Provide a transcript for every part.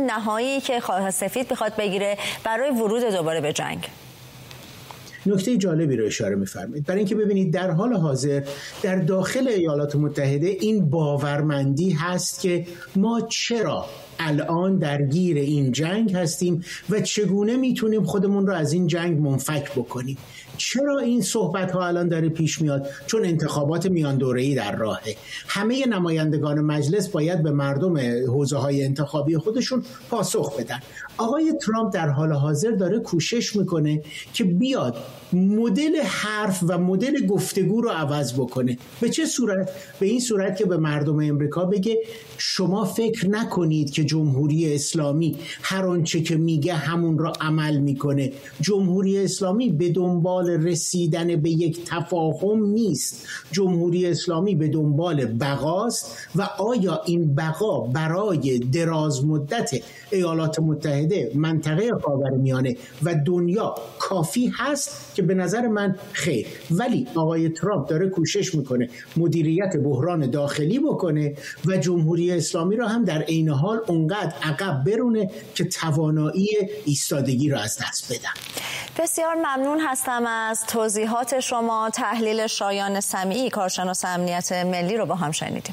نهایی که سفید میخواد بگیره برای ورود دوباره به جنگ؟ نکته جالبی رو اشاره می‌فرمایید. برای اینکه ببینید در حال حاضر در داخل ایالات متحده این باورمندی هست که ما چرا الان درگیر این جنگ هستیم و چگونه میتونیم خودمون رو از این جنگ منفک بکنیم. چرا این صحبت ها الان داره پیش میاد؟ چون انتخابات میان دوره‌ای در راهه. همه نمایندگان مجلس باید به مردم حوزه های انتخابی خودشون پاسخ بدن. آقای ترامپ در حال حاضر داره کوشش میکنه که بیاد مدل حرف و مدل گفتگو رو عوض بکنه. به چه صورت؟ به این صورت که به مردم امریکا بگه شما فکر نکنید که جمهوری اسلامی هر آنچه که میگه همون رو عمل میکنه. جمهوری اسلامی به دنبال رسیدن به یک تفاهم نیست. جمهوری اسلامی به دنبال بقاست و آیا این بقا برای دراز مدت ایالات متحده، منطقه خاورمیانه و دنیا کافی هست؟ که به نظر من خیر. ولی آقای ترامپ داره کوشش میکنه مدیریت بحران داخلی بکنه و جمهوری اسلامی را هم در عین حال اونقدر عقب برونه که توانایی ایستادگی را از دست بدن. بسیار ممنون هستم از توضیحات شما. تحلیل شایان سمیعی، کارشناس امنیت ملی رو با هم شنیدیم.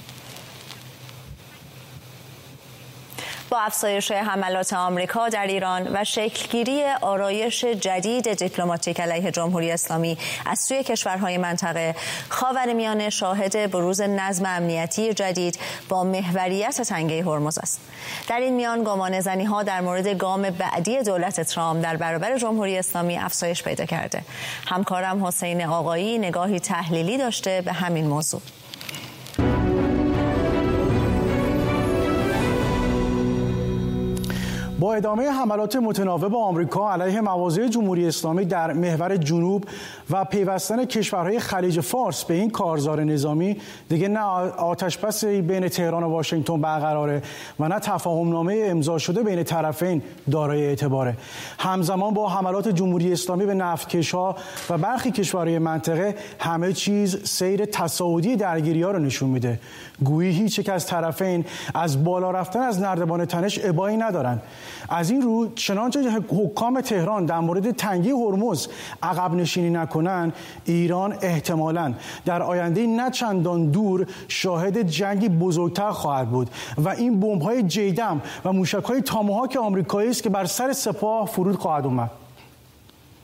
با افزایش حملات آمریکا در ایران و شکلگیری آرایش جدید دیپلماتیک علیه جمهوری اسلامی از سوی کشورهای منطقه، خاورمیانه شاهد بروز نظم امنیتی جدید با محوریت تنگه هرمز است. در این میان گمانه‌زنی‌ها در مورد گام بعدی دولت ترامپ در برابر جمهوری اسلامی افزایش پیدا کرده. همکارم حسین آقایی نگاهی تحلیلی داشته به همین موضوع. با ادامه حملات متناوب آمریکا علیه مواضع جمهوری اسلامی در محور جنوب و پیوستن کشورهای خلیج فارس به این کارزار نظامی، دیگه نه آتشبسی بین تهران و واشنگتن برقراره و نه تفاهمنامه امضا شده بین طرفین دارای اعتباره. همزمان با حملات جمهوری اسلامی به نفتکش‌ها و برخی کشورهای منطقه، همه چیز سیر تصاعدی درگیری‌ها رو نشون میده. گویی هیچ یک از طرفین از بالا رفتن از نردبان تنش ابایی ندارن. از این رو چنانچه حکام تهران در مورد تنگی هرمز عقب نشینی نکنن، ایران احتمالاً در آینده نه چندان دور شاهد جنگی بزرگتر خواهد بود و این بمب‌های جیدم و موشک‌های تاماهاک آمریکایی است که بر سر سپاه فرود خواهد اومد.